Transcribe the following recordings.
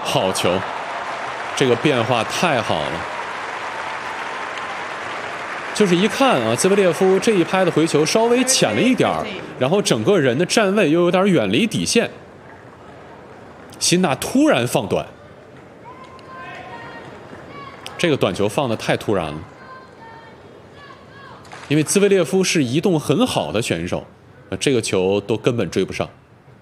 好球，这个变化太好了。就是一看啊，兹维列夫这一拍的回球稍微浅了一点儿，然后整个人的站位又有点远离底线。辛纳突然放短，这个短球放得太突然了，因为兹维列夫是移动很好的选手，这个球都根本追不上。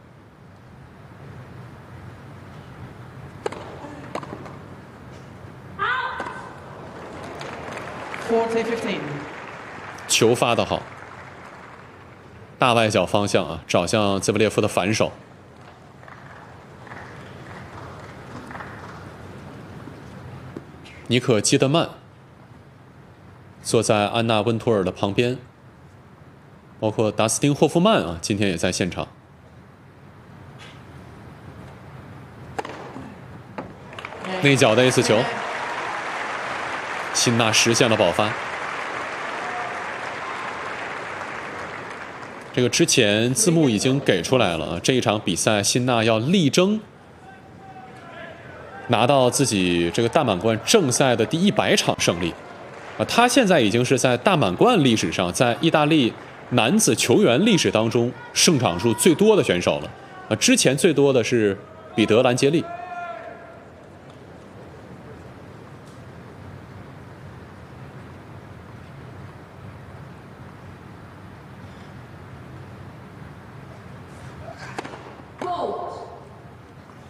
球发得好，大外角方向啊，找向兹维列夫的反手。尼可基德曼坐在安娜温图尔的旁边，包括达斯汀霍夫曼啊，今天也在现场。内角的 A 次球，辛纳实现了保发。这个之前字幕已经给出来了，这一场比赛辛纳要力争拿到自己这个大满贯正赛的第100场胜利，他现在已经是在大满贯历史上，在意大利男子球员历史当中胜场数最多的选手了，之前最多的是彼得兰杰利。